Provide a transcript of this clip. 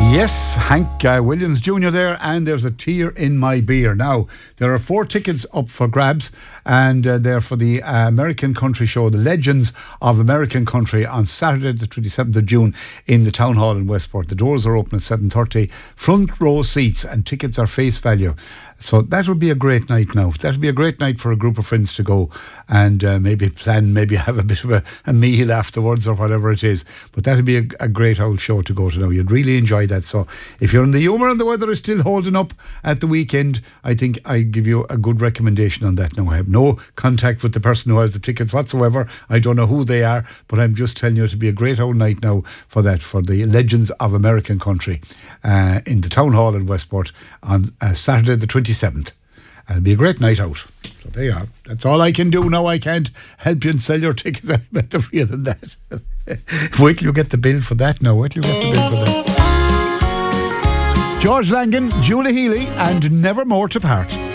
Yes, Hank Williams Jr. there, and there's a tear in my beer. Now, there are 4 tickets up for grabs, and they're for the American Country Show, the Legends of American Country, on Saturday the 27th of June in the Town Hall in Westport. The doors are open at 7:30, front row seats, and tickets are face value. So that would be a great night now. That would be a great night for a group of friends to go and maybe have a bit of a meal afterwards or whatever it is. But that would be a great old show to go to now. You'd really enjoy that. So if you're in the humour and the weather is still holding up at the weekend, I think I give you a good recommendation on that. Now, I have no contact with the person who has the tickets whatsoever. I don't know who they are, but I'm just telling you, it'll be a great old night now for that, for the Legends of American Country in the Town Hall in Westport on Saturday the 27th. It'll be a great night out. So there you are. That's all I can do now. I can't help you and sell your tickets. I'm better for you than that. Wait till you get the bill for that now. Wait till you get the bill for that. George Langan, Julie Healy, and Never More to Part.